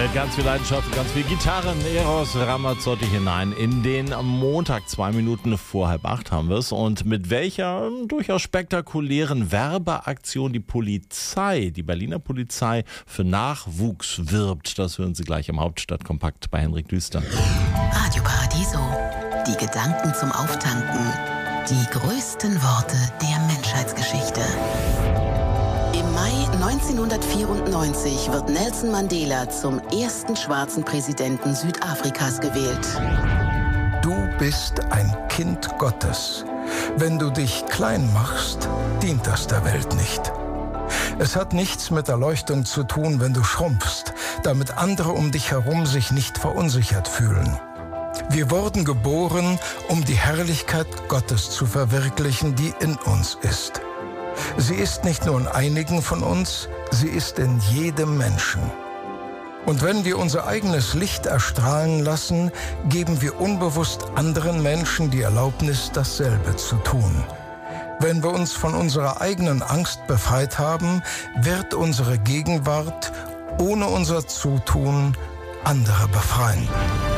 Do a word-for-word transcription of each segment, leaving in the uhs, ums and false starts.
Ganz viel Leidenschaft, ganz viel Gitarren, Eros Ramazzotti hinein. In den Montag, zwei Minuten vor halb acht haben wir es. Und mit welcher durchaus spektakulären Werbeaktion die Polizei, die Berliner Polizei, für Nachwuchs wirbt, das hören Sie gleich im Hauptstadtkompakt bei Henrik Düster. Radio Paradiso, die Gedanken zum Auftanken, die größten Worte der Menschheitsgeschichte. Im Mai neunzehnhundertvierundneunzig wird Nelson Mandela zum ersten schwarzen Präsidenten Südafrikas gewählt. Du bist ein Kind Gottes. Wenn du dich klein machst, dient das der Welt nicht. Es hat nichts mit Erleuchtung zu tun, wenn du schrumpfst, damit andere um dich herum sich nicht verunsichert fühlen. Wir wurden geboren, um die Herrlichkeit Gottes zu verwirklichen, die in uns ist. Sie ist nicht nur in einigen von uns, sie ist in jedem Menschen. Und wenn wir unser eigenes Licht erstrahlen lassen, geben wir unbewusst anderen Menschen die Erlaubnis, dasselbe zu tun. Wenn wir uns von unserer eigenen Angst befreit haben, wird unsere Gegenwart ohne unser Zutun andere befreien.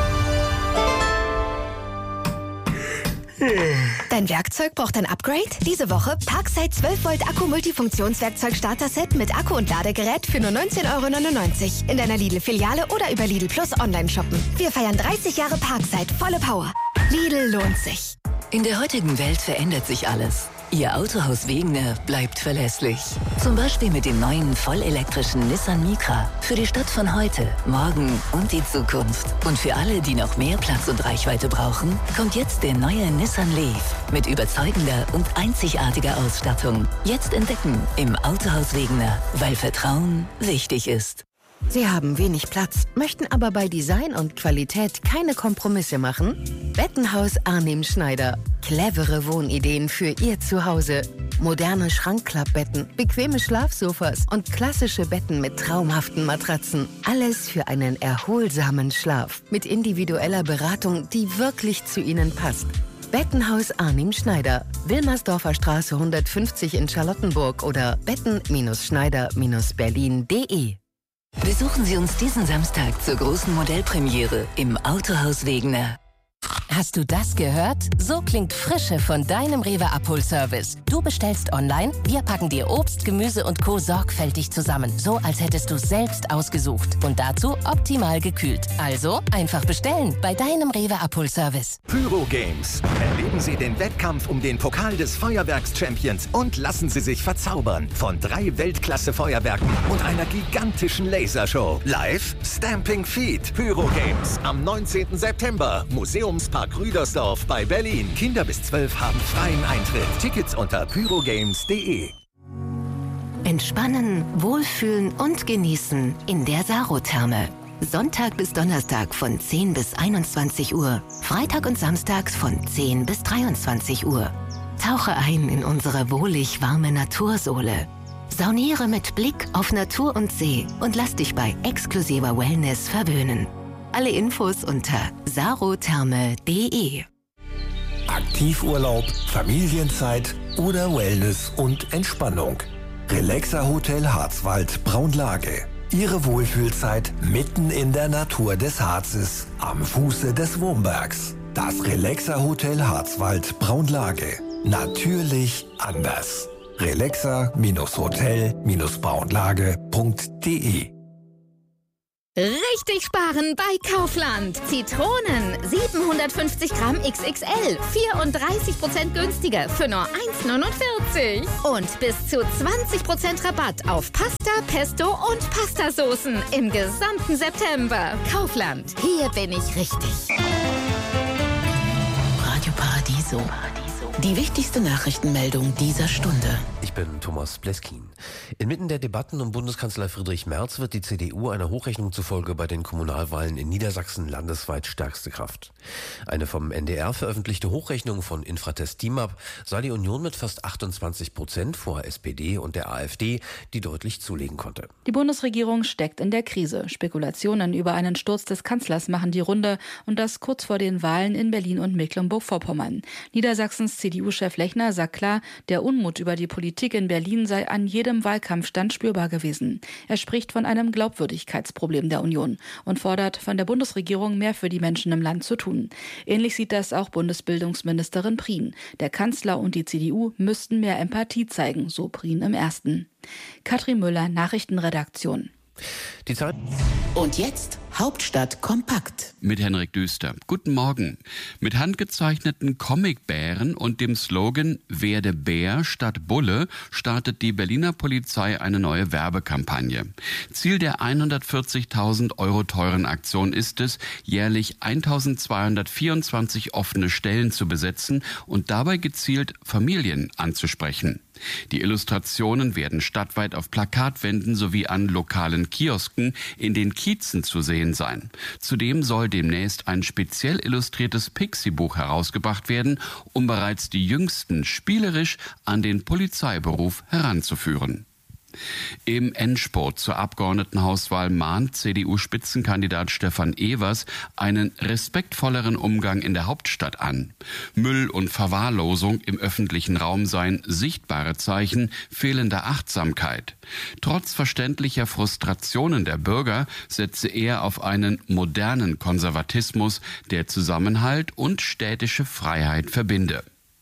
Dein Werkzeug braucht ein Upgrade? Diese Woche Parkside zwölf Volt Akku-Multifunktionswerkzeug Starter-Set mit Akku und Ladegerät für nur neunzehn Euro neunundneunzig. In deiner Lidl-Filiale oder über Lidl Plus online shoppen. Wir feiern dreißig Jahre Parkside, volle Power. Lidl lohnt sich. In der heutigen Welt verändert sich alles. Ihr Autohaus Wegener bleibt verlässlich. Zum Beispiel mit dem neuen vollelektrischen Nissan Micra. Für die Stadt von heute, morgen und die Zukunft. Und für alle, die noch mehr Platz und Reichweite brauchen, kommt jetzt der neue Nissan Leaf. Mit überzeugender und einzigartiger Ausstattung. Jetzt entdecken im Autohaus Wegener, weil Vertrauen wichtig ist. Sie haben wenig Platz, möchten aber bei Design und Qualität keine Kompromisse machen? Bettenhaus Arnim Schneider. Clevere Wohnideen für Ihr Zuhause. Moderne Schrankklappbetten, bequeme Schlafsofas und klassische Betten mit traumhaften Matratzen. Alles für einen erholsamen Schlaf. Mit individueller Beratung, die wirklich zu Ihnen passt. Bettenhaus Arnim Schneider. Wilmersdorfer Straße hundertfünfzig in Charlottenburg oder betten Schneider Berlin punkt de. Besuchen Sie uns diesen Samstag zur großen Modellpremiere im Autohaus Wegener. Hast du das gehört? So klingt Frische von deinem Rewe Abholservice. Du bestellst online, wir packen dir Obst, Gemüse und Co. sorgfältig zusammen. So, als hättest du es selbst ausgesucht. Und dazu optimal gekühlt. Also einfach bestellen bei deinem Rewe Abholservice. Pyro Games. Erleben Sie den Wettkampf um den Pokal des Feuerwerks-Champions und lassen Sie sich verzaubern von drei Weltklasse-Feuerwerken und einer gigantischen Lasershow. Live Stamping Feet. Pyro Games am neunzehnten September. Museumspark Rüdersdorf bei Berlin. Kinder bis zwölf haben freien Eintritt. Tickets unter pyrogames punkt de. Entspannen, wohlfühlen und genießen in der Sarotherme. Sonntag bis Donnerstag von zehn bis einundzwanzig Uhr. Freitag und samstags von zehn bis dreiundzwanzig Uhr. Tauche ein in unsere wohlig warme Natursohle. Sauniere mit Blick auf Natur und See und lass dich bei exklusiver Wellness verwöhnen. Alle Infos unter sarotherme punkt de. Aktivurlaub, Familienzeit oder Wellness und Entspannung. Relaxer Hotel Harzwald Braunlage. Ihre Wohlfühlzeit mitten in der Natur des Harzes am Fuße des Wurmbergs. Das Relaxer Hotel Harzwald Braunlage. Natürlich anders. relaxer Hotel Braunlage punkt de. Richtig sparen bei Kaufland. Zitronen siebenhundertfünfzig Gramm X X L, vierunddreißig Prozent günstiger für nur eins neunundvierzig. Und bis zu zwanzig Prozent Rabatt auf Pasta, Pesto und Pastasoßen im gesamten September. Kaufland, hier bin ich richtig. Radio Paradiso. Die wichtigste Nachrichtenmeldung dieser Stunde. Ich bin Thomas Bleskin. Inmitten der Debatten um Bundeskanzler Friedrich Merz wird die C D U einer Hochrechnung zufolge bei den Kommunalwahlen in Niedersachsen landesweit stärkste Kraft. Eine vom N D R veröffentlichte Hochrechnung von Infratest DIMAP sah die Union mit fast achtundzwanzig Prozent vor S P D und der AfD, die deutlich zulegen konnte. Die Bundesregierung steckt in der Krise. Spekulationen über einen Sturz des Kanzlers machen die Runde und das kurz vor den Wahlen in Berlin und Mecklenburg-Vorpommern. Niedersachsens C D U C D U-Chef Lechner sagt klar, der Unmut über die Politik in Berlin sei an jedem Wahlkampfstand spürbar gewesen. Er spricht von einem Glaubwürdigkeitsproblem der Union und fordert von der Bundesregierung mehr für die Menschen im Land zu tun. Ähnlich sieht das auch Bundesbildungsministerin Prien. Der Kanzler und die C D U müssten mehr Empathie zeigen, so Prien im Ersten. Katrin Müller, Nachrichtenredaktion. Die Zeit. Und jetzt Hauptstadt kompakt. Mit Henrik Düster. Guten Morgen. Mit handgezeichneten Comicbären und dem Slogan Werde Bär statt Bulle startet die Berliner Polizei eine neue Werbekampagne. Ziel der hundertvierzigtausend Euro teuren Aktion ist es, jährlich eintausendzweihundertvierundzwanzig offene Stellen zu besetzen und dabei gezielt Familien anzusprechen. Die Illustrationen werden stadtweit auf Plakatwänden sowie an lokalen Kiosken in den Kiezen zu sehen sein. Zudem soll demnächst ein speziell illustriertes Pixie-Buch herausgebracht werden, um bereits die Jüngsten spielerisch an den Polizeiberuf heranzuführen. Im Endspurt zur Abgeordnetenhauswahl mahnt C D U-Spitzenkandidat Stefan Evers einen respektvolleren Umgang in der Hauptstadt an. Müll und Verwahrlosung im öffentlichen Raum seien sichtbare Zeichen fehlender Achtsamkeit. Trotz verständlicher Frustrationen der Bürger setze er auf einen modernen Konservatismus, der Zusammenhalt und städtische Freiheit verbinde.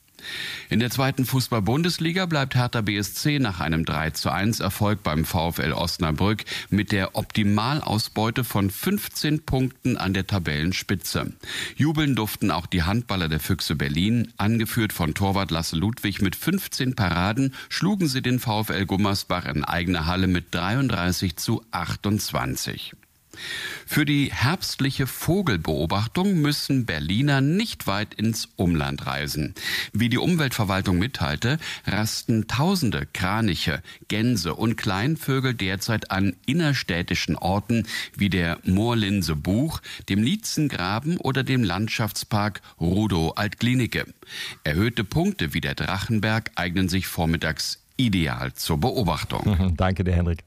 In der zweiten Fußball-Bundesliga bleibt Hertha B S C nach einem drei zu eins Erfolg beim VfL Osnabrück mit der Optimalausbeute von fünfzehn Punkten an der Tabellenspitze. Jubeln durften auch die Handballer der Füchse Berlin. Angeführt von Torwart Lasse Ludwig mit fünfzehn Paraden schlugen sie den VfL Gummersbach in eigener Halle mit dreiunddreißig zu achtundzwanzig. Für die herbstliche Vogelbeobachtung müssen Berliner nicht weit ins Umland reisen. Wie die Umweltverwaltung mitteilte, rasten tausende Kraniche, Gänse und Kleinvögel derzeit an innerstädtischen Orten wie der Moorlinse Buch, dem Lietzengraben oder dem Landschaftspark Rudow-Altklinike. Erhöhte Punkte wie der Drachenberg eignen sich vormittags ideal zur Beobachtung. Danke dir, Henrik.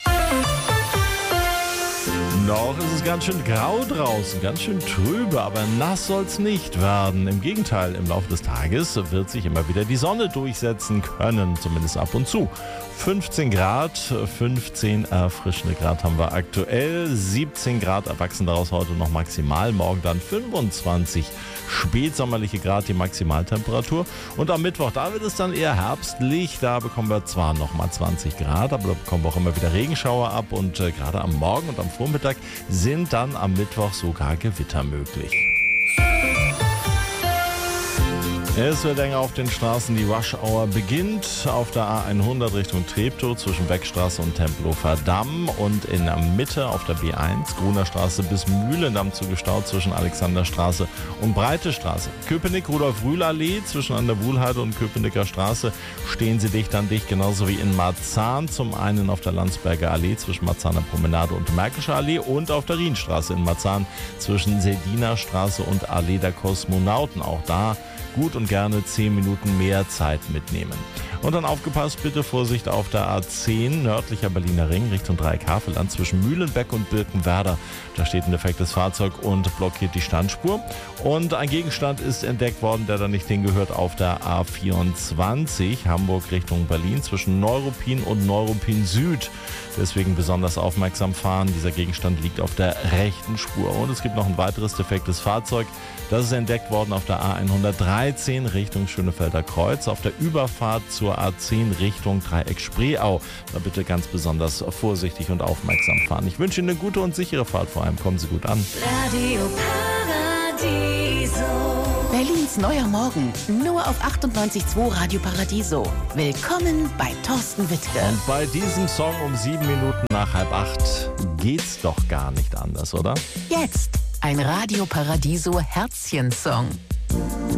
Noch ist es ganz schön grau draußen, ganz schön trübe, aber nass soll's nicht werden. Im Gegenteil, im Laufe des Tages wird sich immer wieder die Sonne durchsetzen können, zumindest ab und zu. fünfzehn Grad, fünfzehn erfrischende Grad haben wir aktuell, siebzehn Grad erwachsen daraus heute noch maximal, morgen dann fünfundzwanzig spätsommerliche Grad die Maximaltemperatur und am Mittwoch, da wird es dann eher herbstlich, da bekommen wir zwar nochmal zwanzig Grad, aber da bekommen wir auch immer wieder Regenschauer ab und äh, gerade am Morgen und am Vormittag sind dann am Mittwoch sogar Gewitter möglich. Es wird länger auf den Straßen, die Rush-Hour beginnt auf der A hundert Richtung Treptow zwischen Beckstraße und Tempelhofer Damm und in der Mitte auf der B eins, Gruner Straße bis Mühlendamm zu gestaut zwischen Alexanderstraße und Breite Straße. Köpenick-Rudolf-Rühl-Allee zwischen an der Wuhlheide und Köpenicker Straße stehen sie dicht an dicht, genauso wie in Marzahn, zum einen auf der Landsberger Allee zwischen Marzahner Promenade und Märkischer Allee und auf der Rienstraße in Marzahn zwischen Seldiner Straße und Allee der Kosmonauten. Auch da gut und gerne zehn Minuten mehr Zeit mitnehmen. Und dann aufgepasst, bitte Vorsicht auf der A zehn, nördlicher Berliner Ring, Richtung Dreieck-Havelland, zwischen Mühlenbeck und Birkenwerder. Da steht ein defektes Fahrzeug und blockiert die Standspur. Und ein Gegenstand ist entdeckt worden, der da nicht hingehört, auf der A vierundzwanzig, Hamburg Richtung Berlin, zwischen Neuruppin und Neuruppin Süd. Deswegen besonders aufmerksam fahren. Dieser Gegenstand liegt auf der rechten Spur. Und es gibt noch ein weiteres defektes Fahrzeug. Das ist entdeckt worden auf der A hundertdreizehn Richtung Schönefelder Kreuz, auf der Überfahrt zur A zehn Richtung Dreieck-Spreeau. Da bitte ganz besonders vorsichtig und aufmerksam fahren. Ich wünsche Ihnen eine gute und sichere Fahrt, vor allem kommen Sie gut an. Radio Paradiso. Berlins neuer Morgen, nur auf achtundneunzig Komma zwei Radio Paradiso. Willkommen bei Thorsten Wittke. Und bei diesem Song um sieben Minuten nach halb acht geht's doch gar nicht anders, oder? Jetzt ein Radio Paradiso Herzchen-Song.